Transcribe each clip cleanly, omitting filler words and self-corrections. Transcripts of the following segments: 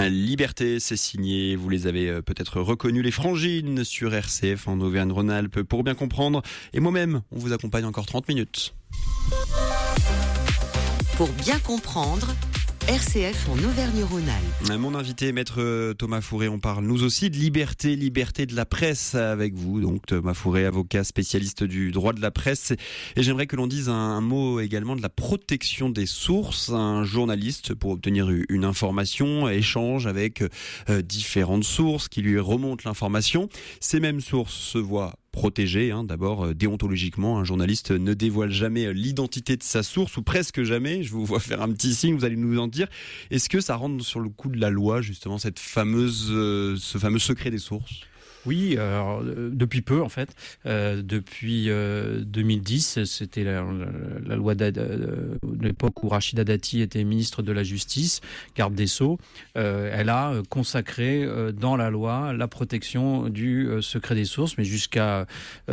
Liberté, c'est signé, vous les avez peut-être reconnus, les Frangines sur RCF en Auvergne-Rhône-Alpes. Pour bien comprendre, et moi-même, on vous accompagne encore 30 minutes. Pour bien comprendre, RCF en Auvergne-Rhône-Alpes. Mon invité, maître Thomas Fourré, on parle nous aussi de liberté de la presse avec vous. Donc Thomas Fourré, avocat spécialiste du droit de la presse. Et j'aimerais que l'on dise un mot également de la protection des sources. Un journaliste, pour obtenir une information, échange avec différentes sources qui lui remontent l'information. Ces mêmes sources se voient protégé, d'abord déontologiquement, un journaliste ne dévoile jamais l'identité de sa source, ou presque jamais. Je vous vois faire un petit signe, vous allez nous en dire. Est-ce que ça rentre sur le coup de la loi, justement, ce fameux secret des sources ? Oui, alors, depuis peu en fait, depuis 2010, c'était la loi de l'époque où Rachida Dati était ministre de la Justice, garde des Sceaux. Elle a consacré dans la loi la protection du secret des sources, mais jusqu'à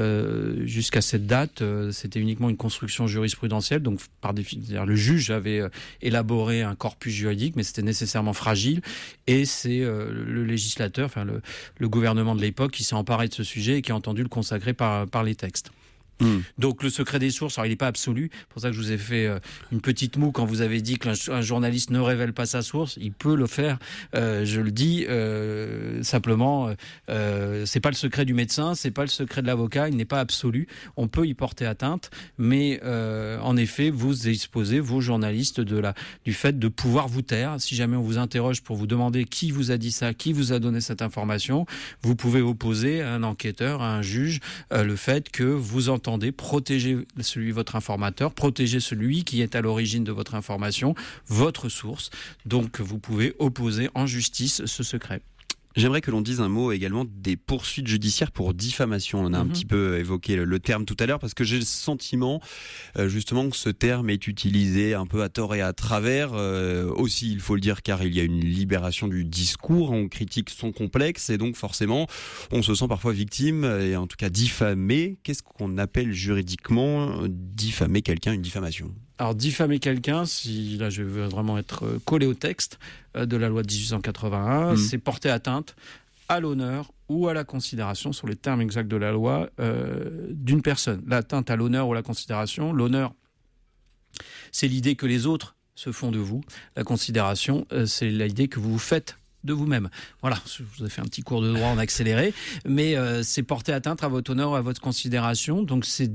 cette date, c'était uniquement une construction jurisprudentielle. Donc par définition, le juge avait élaboré un corpus juridique, mais c'était nécessairement fragile. Et c'est le législateur, enfin le gouvernement de l'époque, qui s'est emparé de ce sujet et qui a entendu le consacrer par les textes. Donc le secret des sources, alors il n'est pas absolu, c'est pour ça que je vous ai fait une petite moue quand vous avez dit qu'un journaliste ne révèle pas sa source. Il peut le faire, je le dis simplement, c'est pas le secret du médecin, c'est pas le secret de l'avocat, il n'est pas absolu, on peut y porter atteinte, mais en effet vous exposez, vos journalistes, du fait de pouvoir vous taire. Si jamais on vous interroge pour vous demander qui vous a dit ça, qui vous a donné cette information, vous pouvez opposer à un enquêteur, à un juge, le fait que vous entendez protéger votre informateur, protéger celui qui est à l'origine de votre information, votre source. Donc vous pouvez opposer en justice ce secret. J'aimerais que l'on dise un mot également des poursuites judiciaires pour diffamation. On a un petit peu évoqué le terme tout à l'heure, parce que j'ai le sentiment justement que ce terme est utilisé un peu à tort et à travers. Aussi, il faut le dire, car il y a une libération du discours, on critique son complexe, et donc forcément, on se sent parfois victime, et en tout cas diffamé. Qu'est-ce qu'on appelle juridiquement diffamer quelqu'un, une diffamation ? Alors diffamer quelqu'un, si là je veux vraiment être collé au texte de la loi de 1881, c'est porter atteinte à l'honneur ou à la considération, sur les termes exacts de la loi, d'une personne. L'atteinte à l'honneur ou à la considération, l'honneur, c'est l'idée que les autres se font de vous. La considération, c'est l'idée que vous vous faites de vous-même. Voilà, je vous ai fait un petit cours de droit en accéléré, mais c'est porter atteinte à votre honneur ou à votre considération, donc c'est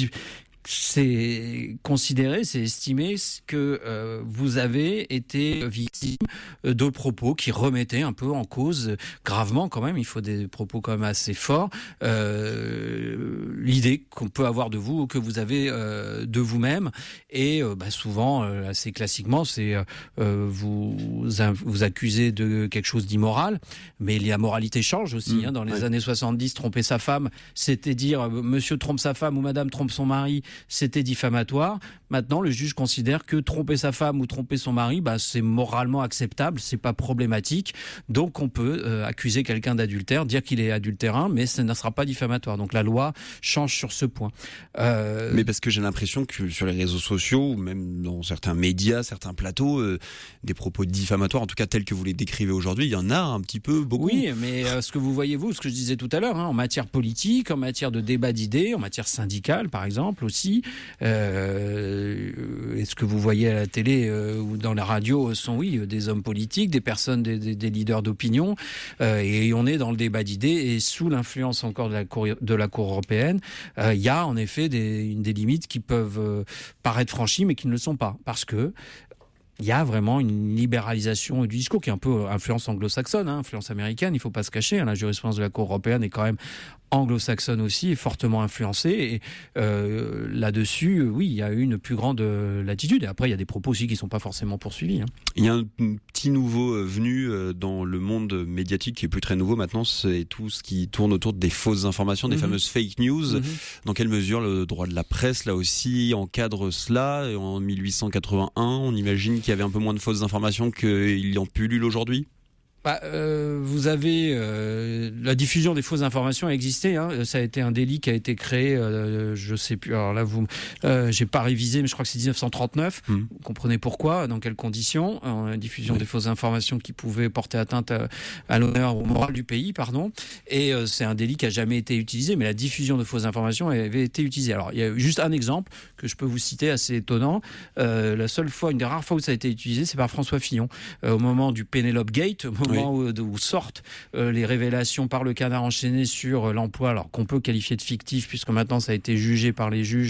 considérer, c'est estimer que vous avez été victime de propos qui remettaient un peu en cause, gravement quand même, il faut des propos quand même assez forts, l'idée qu'on peut avoir de vous ou que vous avez de vous-même. Et souvent, assez classiquement, c'est vous accusez de quelque chose d'immoral, mais la moralité change aussi. Dans les années 70, tromper sa femme, c'était dire monsieur trompe sa femme ou madame trompe son mari, c'était diffamatoire. Maintenant, le juge considère que tromper sa femme ou tromper son mari, c'est moralement acceptable, c'est pas problématique. Donc, on peut accuser quelqu'un d'adultère, dire qu'il est adultérin, mais ça ne sera pas diffamatoire. Donc, la loi change sur ce point. Mais parce que j'ai l'impression que sur les réseaux sociaux, ou même dans certains médias, certains plateaux, des propos diffamatoires, en tout cas tels que vous les décrivez aujourd'hui, il y en a un petit peu beaucoup. Oui, mais ce que vous voyez, ce que je disais tout à l'heure, en matière politique, en matière de débat d'idées, en matière syndicale, par exemple, aussi, est-ce que vous voyez à la télé ou dans la radio sont des hommes politiques, des personnes, des leaders d'opinion, et on est dans le débat d'idées, et sous l'influence encore de la Cour européenne, il y a en effet des limites qui peuvent paraître franchies mais qui ne le sont pas, parce que il y a vraiment une libéralisation du discours qui est un peu influence anglo-saxonne, influence américaine, il ne faut pas se cacher. La jurisprudence de la Cour européenne est quand même anglo-saxonne aussi, est fortement influencée. Et là-dessus, oui, il y a eu une plus grande latitude. Et après, il y a des propos aussi qui ne sont pas forcément poursuivis. Il y a un petit nouveau venu dans le monde médiatique qui est plus très nouveau maintenant, c'est tout ce qui tourne autour des fausses informations, des fameuses fake news. Dans quelle mesure le droit de la presse, là aussi, encadre cela ? Et en 1881, on imagine qu'il y avait un peu moins de fausses informations qu'il en pullule aujourd'hui ? Vous avez la diffusion des fausses informations a existé. Ça a été un délit qui a été créé, je sais plus. Alors là, j'ai pas révisé, mais je crois que c'est 1939. Vous comprenez pourquoi, dans quelles conditions. La diffusion des fausses informations qui pouvaient porter atteinte à l'honneur ou au moral du pays, pardon. Et c'est un délit qui a jamais été utilisé, mais la diffusion de fausses informations avait été utilisée. Alors il y a juste un exemple que je peux vous citer, assez étonnant. La seule fois, une des rares fois où ça a été utilisé, c'est par François Fillon, au moment du Penelope Gate, au moment où sortent les révélations par le Canard enchaîné sur l'emploi, alors qu'on peut qualifier de fictif, puisque maintenant ça a été jugé par les juges,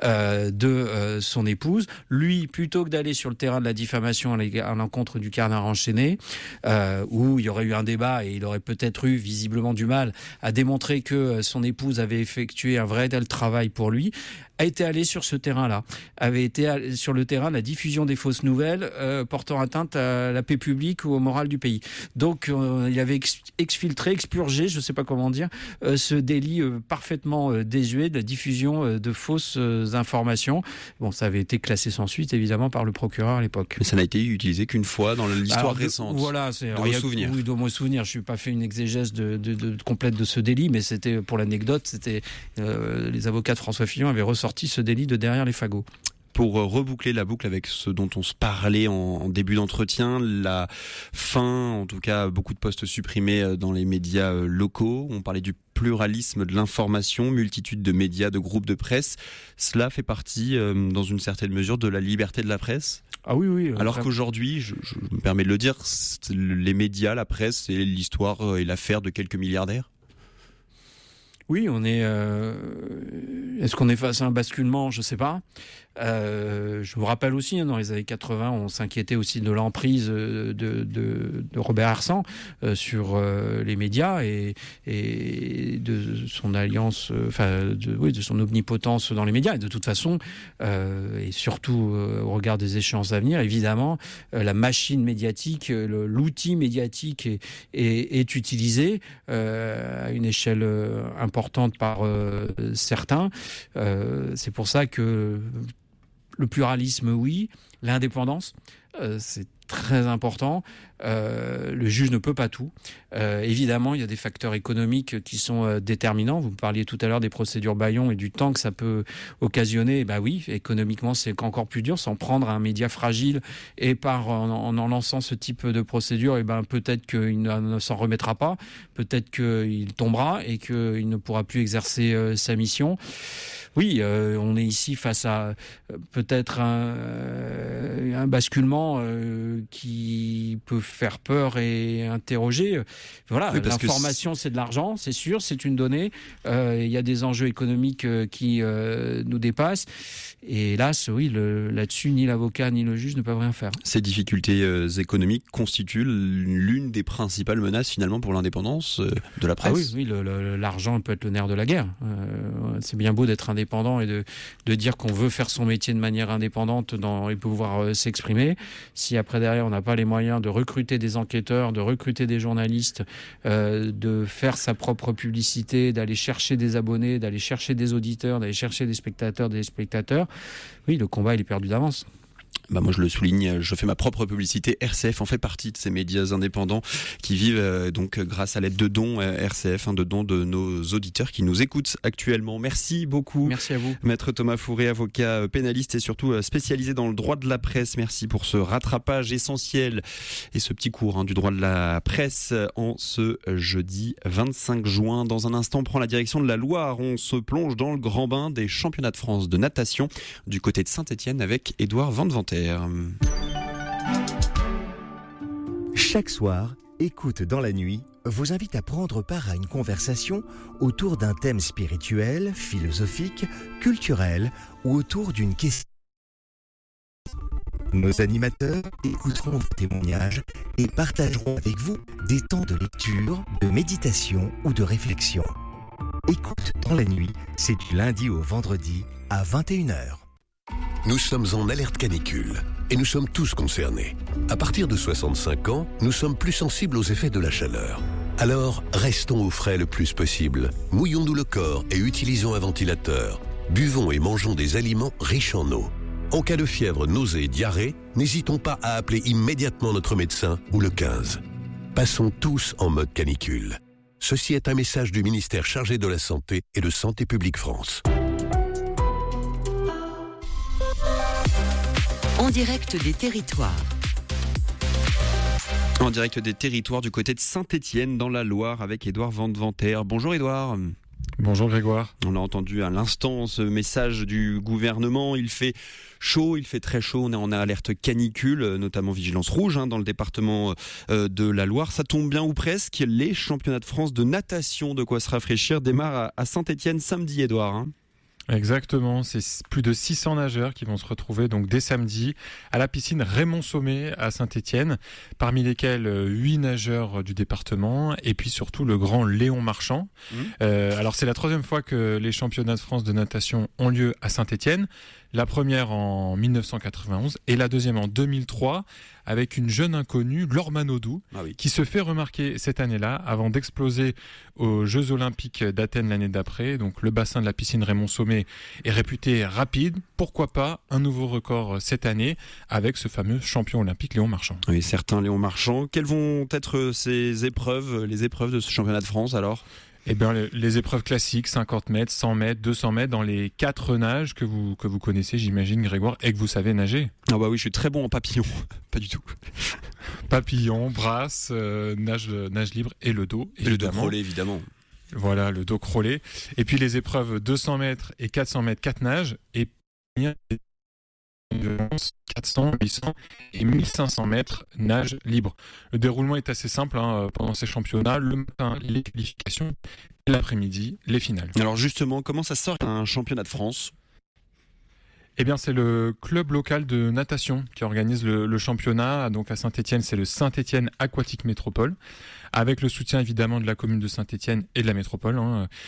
de son épouse. Lui, plutôt que d'aller sur le terrain de la diffamation à l'encontre du Canard enchaîné, où il y aurait eu un débat et il aurait peut-être eu visiblement du mal à démontrer que son épouse avait effectué un vrai travail pour lui, a été allé sur ce terrain-là, avait été sur le terrain de la diffusion des fausses nouvelles portant atteinte à la paix publique ou au moral du pays. Donc il avait exfiltré, expurgé, je ne sais pas comment dire, ce délit parfaitement désuet de la diffusion de fausses informations. Bon, ça avait été classé sans suite, évidemment, par le procureur à l'époque. Mais ça n'a été utilisé qu'une fois dans l'histoire récente. Voilà, de vos souvenirs. Oui, de mon souvenir. Je ne suis pas fait une exégèse complète de ce délit, mais c'était, pour l'anecdote, c'était les avocats de François Fillon avaient ressorti ce délit de derrière les fagots. Pour reboucler la boucle avec ce dont on se parlait en début d'entretien, la fin, en tout cas beaucoup de postes supprimés dans les médias locaux, on parlait du pluralisme de l'information, multitude de médias, de groupes de presse, cela fait partie dans une certaine mesure de la liberté de la presse ? Ah oui. Alors qu'aujourd'hui, je me permets de le dire, les médias, la presse, c'est l'histoire et l'affaire de quelques milliardaires ? Oui, on est. Est-ce qu'on est face à un basculement ? Je ne sais pas. Je vous rappelle aussi, dans les années 80, on s'inquiétait aussi de l'emprise de Robert Hersan sur les médias et de son alliance, de son omnipotence dans les médias. Et de toute façon, et surtout au regard des échéances à venir, évidemment, la machine médiatique, l'outil médiatique est utilisé à une échelle importante par certains. C'est pour ça que le pluralisme, oui. L'indépendance, c'est très important. Le juge ne peut pas tout. Évidemment, il y a des facteurs économiques qui sont déterminants. Vous parliez tout à l'heure des procédures bâillons et du temps que ça peut occasionner. Oui, économiquement, c'est encore plus dur. S'en prendre à un média fragile et en lançant ce type de procédure, peut-être qu'il ne s'en remettra pas. Peut-être qu'il tombera et qu'il ne pourra plus exercer sa mission. Oui, on est ici face à peut-être un basculement qui peut faire peur et interroger. Voilà, oui, l'information, c'est de l'argent, c'est sûr, c'est une donnée. Il y a des enjeux économiques qui nous dépassent. Et hélas, oui, là-dessus, ni l'avocat ni le juge ne peuvent rien faire. Ces difficultés économiques constituent l'une des principales menaces, finalement, pour l'indépendance de la presse. Ah oui, l'argent peut être le nerf de la guerre. C'est bien beau d'être indépendant et de dire qu'on veut faire son métier de manière indépendante et pouvoir s'exprimer. Si après, derrière, on n'a pas les moyens de recruter des enquêteurs, de recruter des journalistes, de faire sa propre publicité, d'aller chercher des abonnés, d'aller chercher des auditeurs, d'aller chercher des spectateurs, oui, le combat, il est perdu d'avance. Moi je le souligne, je fais ma propre publicité. RCF en fait partie de ces médias indépendants qui vivent donc grâce à l'aide de dons RCF, de dons de nos auditeurs qui nous écoutent actuellement. Merci beaucoup. Merci à vous. Maître Thomas Fourré, avocat pénaliste et surtout spécialisé dans le droit de la presse. Merci pour ce rattrapage essentiel et ce petit cours du droit de la presse en ce jeudi 25 juin. Dans un instant, on prend la direction de la Loire. On se plonge dans le grand bain des championnats de France de natation du côté de Saint-Étienne avec Édouard Van Venter. Chaque soir, Écoute dans la nuit vous invite à prendre part à une conversation autour d'un thème spirituel, philosophique, culturel ou autour d'une question. Nos animateurs écouteront vos témoignages et partageront avec vous des temps de lecture, de méditation ou de réflexion. Écoute dans la nuit, c'est du lundi au vendredi à 21h. Nous sommes en alerte canicule et nous sommes tous concernés. À partir de 65 ans, nous sommes plus sensibles aux effets de la chaleur. Alors, restons au frais le plus possible. Mouillons-nous le corps et utilisons un ventilateur. Buvons et mangeons des aliments riches en eau. En cas de fièvre, nausée et diarrhée, n'hésitons pas à appeler immédiatement notre médecin ou le 15. Passons tous en mode canicule. Ceci est un message du ministère chargé de la Santé et de Santé publique France. En direct des territoires. En direct des territoires du côté de Saint-Étienne dans la Loire avec Édouard Vandeventer. Bonjour Édouard. Bonjour Grégoire. On a entendu à l'instant ce message du gouvernement. Il fait chaud, il fait très chaud. On est en alerte canicule, notamment vigilance rouge dans le département de la Loire. Ça tombe bien ou presque. Les championnats de France de natation, de quoi se rafraîchir, démarrent à Saint-Étienne samedi, Édouard. Exactement, c'est plus de 600 nageurs qui vont se retrouver donc dès samedi à la piscine Raymond Sommet à Saint-Étienne, parmi lesquels 8 nageurs du département et puis surtout le grand Léon Marchand. Alors c'est la 3e fois que les championnats de France de natation ont lieu à Saint-Étienne, la première en 1991 et la deuxième en 2003 avec une jeune inconnue, Laure Manodou, qui se fait remarquer cette année-là avant d'exploser aux Jeux Olympiques d'Athènes l'année d'après. Donc le bassin de la piscine Raymond Sommet est réputé rapide. Pourquoi pas un nouveau record cette année avec ce fameux champion olympique Léon Marchand. Oui, certain Léon Marchand. Quelles vont être ces épreuves, les épreuves de ce championnat de France alors ? Eh bien, les épreuves classiques, 50 mètres, 100 mètres, 200 mètres, dans les 4 nages que vous connaissez, j'imagine, Grégoire, et que vous savez nager. Ah bah oui, je suis très bon en papillon. Pas du tout. Papillon, brasse, nage libre et le dos, évidemment. Et le dos crawlé, évidemment. Voilà, le dos crawlé. Et puis les épreuves 200 mètres et 400 mètres, 4 nages, et 400, 800 et 1500 mètres nage libre. Le déroulement est assez simple pendant ces championnats. Le matin, les qualifications, et l'après-midi, les finales. Alors justement, comment ça sort un championnat de France ? Eh bien, c'est le club local de natation qui organise le championnat. Donc à Saint-Étienne, c'est le Saint-Étienne Aquatique Métropole, avec le soutien évidemment de la commune de Saint-Étienne et de la métropole,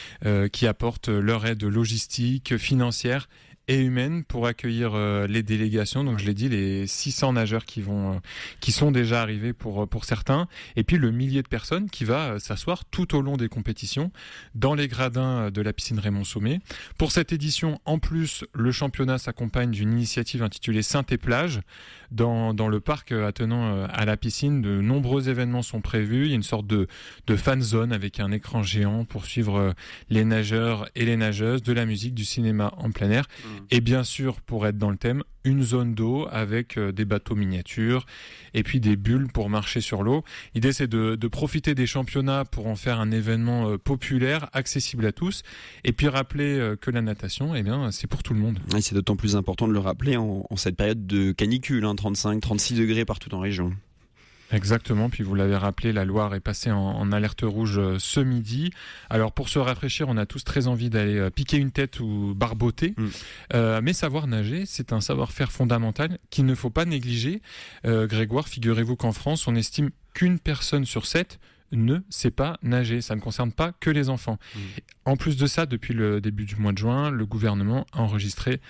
qui apportent leur aide logistique, financière et humaine pour accueillir les délégations. Donc je l'ai dit, les 600 nageurs qui sont déjà arrivés pour certains, et puis le millier de personnes qui va s'asseoir tout au long des compétitions dans les gradins de la piscine Raymond Sommet. Pour cette édition, en plus, le championnat s'accompagne d'une initiative intitulée Saint-et-Plage. Dans le parc attenant à la piscine, de nombreux événements sont prévus. Il y a une sorte de fan zone avec un écran géant pour suivre les nageurs et les nageuses, de la musique, du cinéma en plein air. Et bien sûr, pour être dans le thème, une zone d'eau avec des bateaux miniatures et puis des bulles pour marcher sur l'eau. L'idée, c'est de profiter des championnats pour en faire un événement populaire, accessible à tous, et puis rappeler que la natation, eh bien, c'est pour tout le monde. Et c'est d'autant plus important de le rappeler en cette période de canicule, 35, 36 degrés partout en région. Exactement, puis vous l'avez rappelé, la Loire est passée en alerte rouge ce midi. Alors pour se rafraîchir, on a tous très envie d'aller piquer une tête ou barboter, mais savoir nager, c'est un savoir-faire fondamental qu'il ne faut pas négliger. Grégoire, figurez-vous qu'en France, on estime qu'une personne sur 7 ne sait pas nager. Ça ne concerne pas que les enfants. En plus de ça, depuis le début du mois de juin, le gouvernement a enregistré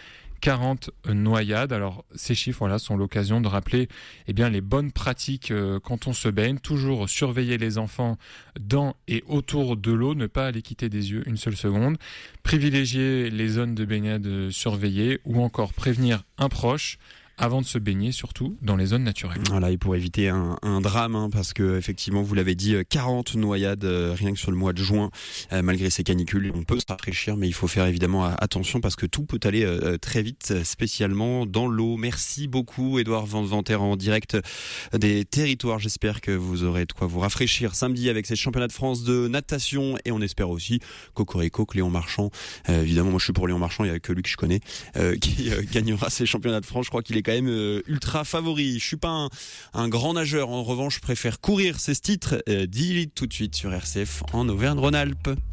40 noyades. Alors ces chiffres sont l'occasion de rappeler les bonnes pratiques quand on se baigne. Toujours surveiller les enfants dans et autour de l'eau, ne pas les quitter des yeux une seule seconde. Privilégier les zones de baignade surveillées ou encore prévenir un proche avant de se baigner, surtout dans les zones naturelles. Voilà, et pour éviter un drame, parce que effectivement, vous l'avez dit, 40 noyades rien que sur le mois de juin, malgré ces canicules. On peut se rafraîchir, mais il faut faire évidemment attention parce que tout peut aller très vite, spécialement dans l'eau. Merci beaucoup, Édouard Vandeventer, en direct des territoires. J'espère que vous aurez de quoi vous rafraîchir samedi avec ces championnats de France de natation, et on espère aussi Cocorico, que Léon Marchand, évidemment, moi je suis pour Léon Marchand, il n'y a que lui que je connais, qui gagnera ces championnats de France. Je crois qu'il est quand même ultra favori. Je suis pas un grand nageur, en revanche je préfère courir. C'est ce titre d'Elite tout de suite sur RCF en Auvergne-Rhône-Alpes.